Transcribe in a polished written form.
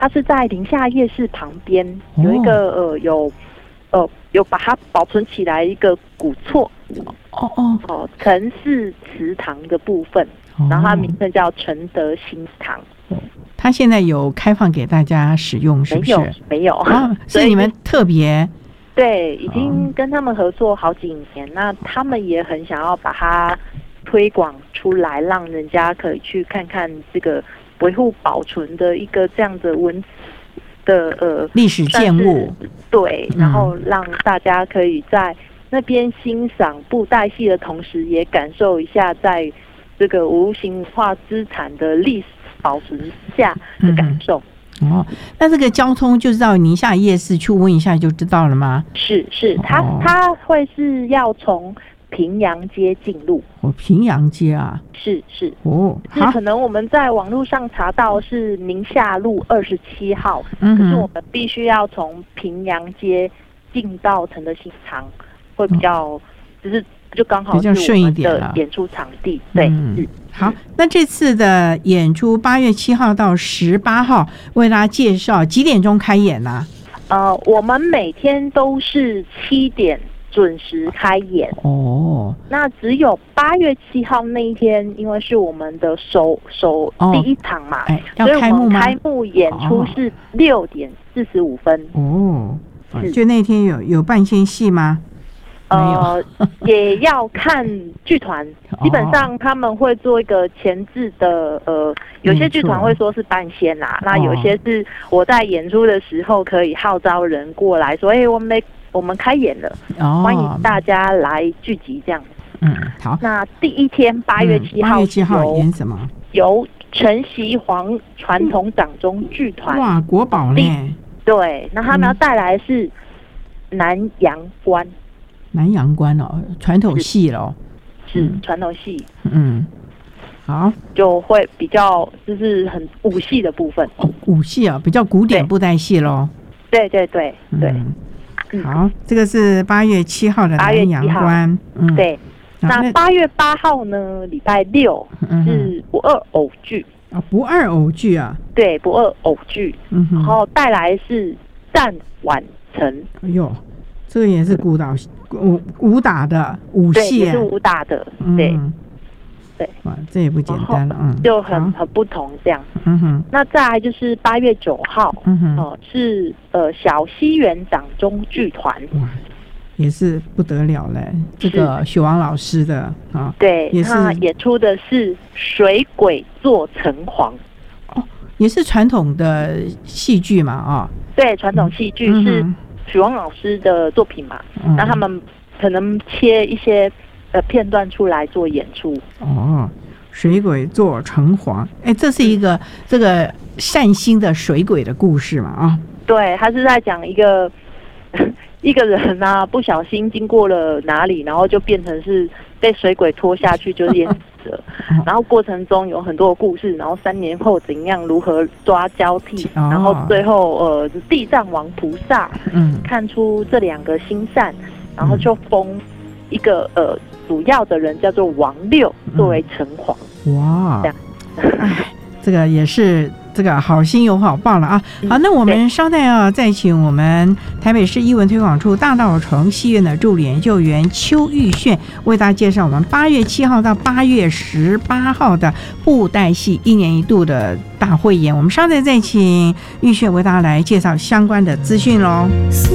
它是在宁夏夜市旁边有一个有把它保存起来一个古厝陈氏祠堂的部分，然后它名称叫承德新堂。 它现在有开放给大家使用是不是？ 没有所以你们特别对，已经跟他们合作好几年，那他们也很想要把它推广出来，让人家可以去看看这个维护保存的一个这样的文的历史建物， 对，然后让大家可以在那边欣赏布袋戏的同时，也感受一下在这个无形文化资产的历史保存下的感受。 那这个交通就是到宁夏夜市去问一下就知道了吗？ 是，它会是要从平阳街进入。 平阳街啊？ 是是可能我们在网络上查到是宁夏路27号，可是我们必须要从平阳街进到承德新堂，会比较就刚好是我们的演出场地。对， 好，那这次的演出8月7号到18号，为大家介绍几点钟开演呢？ 我们每天都是7点准时开演。那只有8月7号那一天，因为是我们的第一场嘛，所以我们开幕演出是6点45分。 就那天有半仙戏吗？ 也要看剧团，基本上他们会做一个前置的有些剧团会说是半仙啦，那有些是我在演出的时候可以号召人过来说，我们开演了，欢迎大家来聚集这样。 好。那第一天8月7号演什么？ 由陈锡煌传统掌中剧团。 哇，国宝呢？ 对，那他们要带来是南洋关。 南洋关传统戏咯。 是传统戏。 好， 就会比较就是很武戏的部分。 武戏比较古典布袋戏咯。 对。 好，这个是8月7号的南洋关。 对。那8月8号呢，礼拜六是不二偶剧。 不二偶剧啊？ 对，不二偶剧。然后带来是战宛城。 哎呦，这个也是武打的武戏， 也是武打的。对。 哇，这也不简单了。 就很不同这样。那再来就是8月9号，是小西园掌中剧团。哇， 也是不得了嘞！这个许王老师的对，也是演出的是水鬼做城隍。 也是传统的戏剧嘛。 对，传统戏剧是许王老师的作品嘛。那他们可能切一些片段出来做演出。 水鬼做城隍，这是一个这个善心的水鬼的故事嘛。 对，他是在讲一个人啊，不小心经过了哪里，然后就变成是被水鬼拖下去，就淹死了。然后过程中有很多的故事，然后3年后怎样如何抓交替，然后最后地藏王菩萨看出这2个心善，然后就封一个主要的人叫做王六作为城隍。哇， 这个也是这个好心有好报了啊！好，那我们稍待再请我们台北市艺文推广处大稻埕戏院的助理研究员邱玉炫为大家介绍我们8月7号到8月18号的布袋戏1年1度的大汇演。我们稍待再请玉炫为大家来介绍相关的资讯咯。